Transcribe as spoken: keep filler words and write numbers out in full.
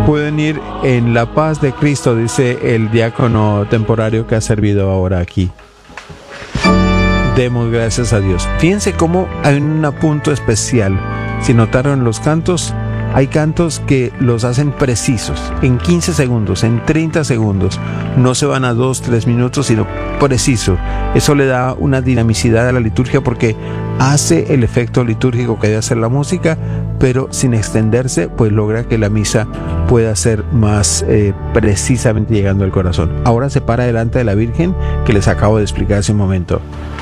pueden ir en la paz de Cristo, dice el diácono temporario que ha servido ahora aquí. Demos gracias a Dios. Fíjense cómo hay un punto especial. Si notaron los cantos, hay cantos que los hacen precisos, en quince segundos, en treinta segundos. No se van a dos, tres minutos, sino preciso. Eso le da una dinamicidad a la liturgia porque hace el efecto litúrgico que debe hacer la música, pero sin extenderse, pues logra que la misa pueda ser más eh, precisamente llegando al corazón. Ahora se para delante de la Virgen, que les acabo de explicar hace un momento.